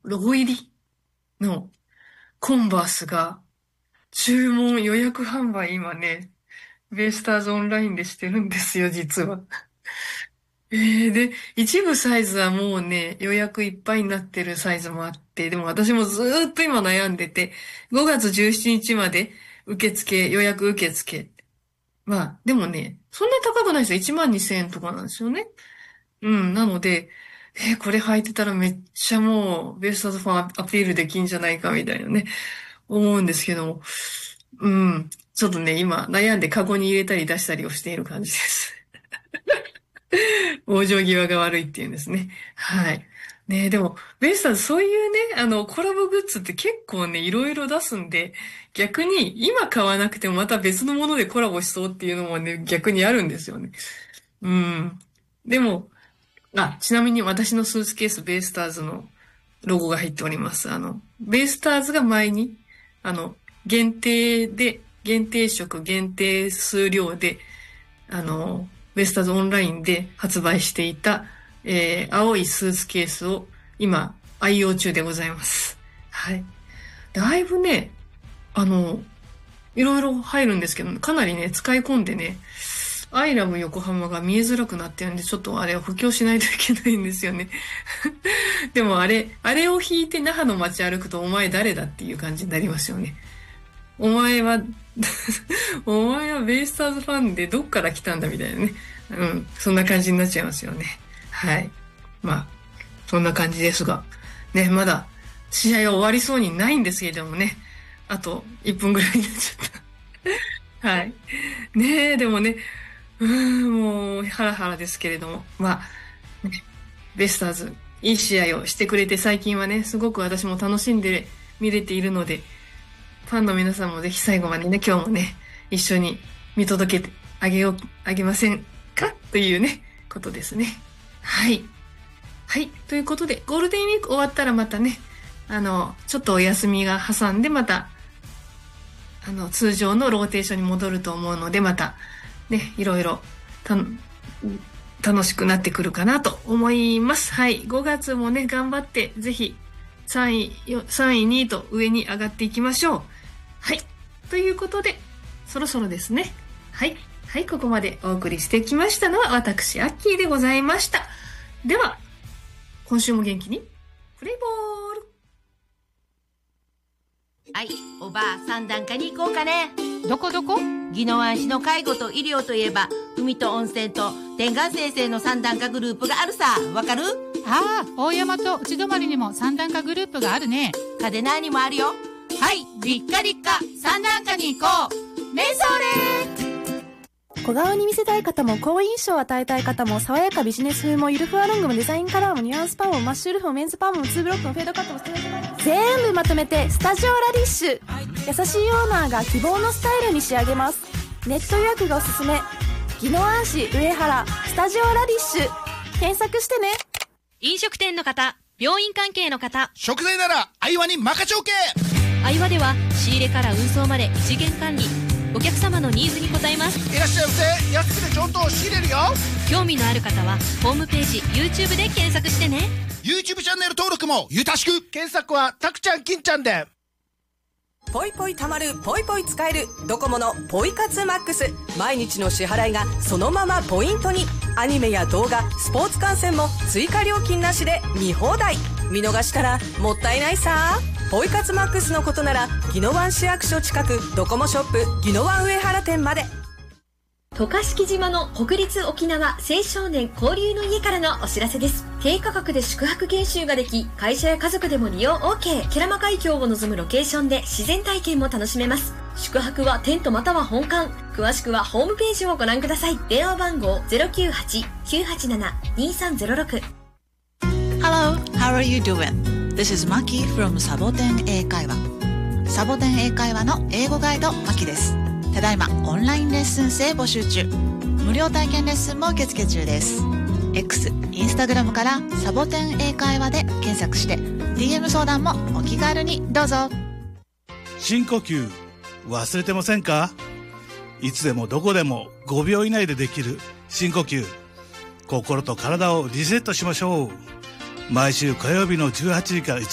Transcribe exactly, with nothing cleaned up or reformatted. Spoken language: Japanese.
ロゴ入りのコンバースが注文予約販売今ね、ベイスターズオンラインでしてるんですよ、実は。えー、で、一部サイズはもうね、予約いっぱいになってるサイズもあって、でも私もずーっと今悩んでて、ごがつじゅうしちにちまで受付、予約受付。まあ、でもね、そんなに高くないですよ。いちまんにせんえんとかなんですよね。うん、なので、えーこれ履いてたらめっちゃもう、ベイスターズファンアピールできんじゃないかみたいなね、思うんですけども。うん、ちょっとね、今悩んでカゴに入れたり出したりをしている感じです。往生際が悪いっていうんですね。はい。ねえ、でも、ベイスターズそういうね、あの、コラボグッズって結構ね、いろいろ出すんで、逆に今買わなくてもまた別のものでコラボしそうっていうのもね、逆にあるんですよね。うん。でも、あ、ちなみに私のスーツケース、ベイスターズのロゴが入っております。あの、ベイスターズが前に、あの、限定で、限定色、限定数量で、あの、ベイスターズオンラインで発売していた、えー、青いスーツケースを今、愛用中でございます。はい。だいぶね、あの、いろいろ入るんですけど、かなりね、使い込んでね、アイラブ横浜が見えづらくなってるんで、ちょっとあれを補強しないといけないんですよね。でもあれ、あれを引いて那覇の街歩くとお前誰だっていう感じになりますよね。お前はお前はベイスターズファンでどっから来たんだみたいなね。うん、そんな感じになっちゃいますよね。はい。まあ、そんな感じですが。ね、まだ試合は終わりそうにないんですけれどもね。あといっぷんぐらいになっちゃった。はい。ねえ、でもね、うーん、もう、ハラハラですけれども。まあ、ね、ベイスターズ、いい試合をしてくれて、最近はね、すごく私も楽しんで見れているので、ファンの皆さんもぜひ最後までね、今日もね、一緒に見届けてあげよう、あげませんかというね、ことですね。はい。はい。ということで、ゴールデンウィーク終わったらまたね、あの、ちょっとお休みが挟んで、また、あの、通常のローテーションに戻ると思うので、また、ね、いろいろ、た、楽しくなってくるかなと思います。はい。ごがつもね、頑張って、ぜひ、さんい、さんい、にいと上に上がっていきましょう。はい。ということで、そろそろですね。はい。はい、ここまでお送りしてきましたのは、私、アッキーでございました。では、今週も元気に、プレイボール。 はい、おばあ三段階に行こうかね。 どこどこ？ 宜野湾市の介護と医療といえば、海と温泉と天眼先生の三段階グループがあるさ。わかる？ ああ、大山と内泊にも三段階グループがあるね。 嘉手納にもあるよ。はい、立花立花三段階に行こう。メンソーレ小顔に見せたい方も好印象を与えたい方も、爽やかビジネス風もゆるふわロングもデザインカラーもニュアンスパンもマッシュルフもメンズパンもツーブロックもフェードカットも全部まとめてスタジオラディッシュ。優しいオーナーが希望のスタイルに仕上げます。ネット予約がおすすめ。宜野湾市上原スタジオラディッシュ検索してね。 飲食店の方、病院関係の方、 食材ならアイワに任ちょけ。 アイワでは仕入れから運送まで一元管理、お客様のニーズに応えます。 いらっしゃいませ。安くて上等仕入れるよ。 興味のある方はホームページ YouTube で検索してね。 YouTube チャンネル登録もゆたしく。検索はたくちゃん金ちゃんで。 ポイポイたまる、ポイポイ使えるドコモのポイ活マックス。毎日の支払いがそのままポイントに。アニメや動画、スポーツ観戦も追加料金なしで見放題。見逃したらもったいないさ。ポイ活マックスのことなら宜野湾市役所近くドコモショップ宜野湾上原店まで。 渡嘉敷島の国立沖縄青少年交流の家からのお知らせです。低価格で宿泊研修ができ、会社や家族でも利用 OK。 ケラマ海峡を望むロケーションで自然体験も楽しめます。宿泊はテントまたは本館。詳しくはホームページをご覧ください。電話番号 ゼロきゅうはち きゅうはちなな にさんゼロろく。 Hello, how are you doing? This is Maki from サボテン英会話。サボテン英会話の英語ガイド Maki です。ただいまオンラインレッスン生募集中。無料体験レッスンも受付中です。 X、インスタグラムからサボテン英会話で検索して ディーエム 相談もお気軽にどうぞ。 深呼吸忘れてませんか？いつでもどこでもごびょう以内でできる深呼吸。心と体をリセットしましょう。毎週火曜日のじゅうはちじから